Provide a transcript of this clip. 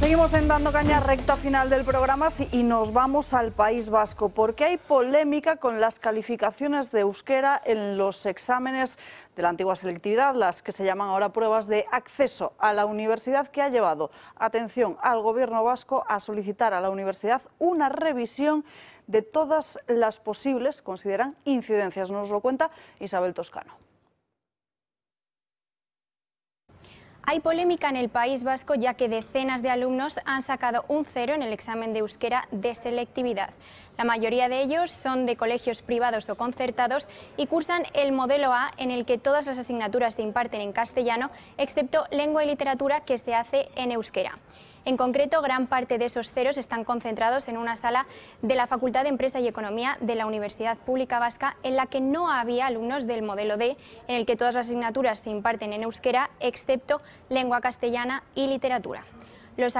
Seguimos en Dando Caña, recta final del programa, y nos vamos al País Vasco, porque hay polémica con las calificaciones de euskera en los exámenes de la antigua selectividad, las que se llaman ahora pruebas de acceso a la universidad, que ha llevado, atención, al Gobierno vasco a solicitar a la universidad una revisión de todas las posibles, consideran, incidencias. Nos lo cuenta Isabel Toscano. Hay polémica en el País Vasco, ya que decenas de alumnos han sacado un 0 en el examen de euskera de selectividad. La mayoría de ellos son de colegios privados o concertados y cursan el modelo A, en el que todas las asignaturas se imparten en castellano, excepto lengua y literatura, que se hace en euskera. En concreto, gran parte de esos ceros están concentrados en una sala de la Facultad de Empresa y Economía de la Universidad Pública Vasca, en la que no había alumnos del modelo D, en el que todas las asignaturas se imparten en euskera, excepto lengua castellana y literatura.